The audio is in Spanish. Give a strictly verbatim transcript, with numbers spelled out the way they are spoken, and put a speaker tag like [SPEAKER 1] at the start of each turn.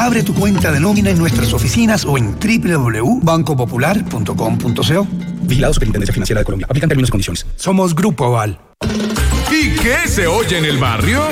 [SPEAKER 1] Abre tu cuenta de nómina en nuestras oficinas o en doble u doble u doble u punto banco popular punto com punto co.
[SPEAKER 2] Vigilado Superintendencia Financiera de Colombia. Aplican términos y condiciones.
[SPEAKER 1] Somos Grupo Aval.
[SPEAKER 3] ¿Y qué se oye en el barrio?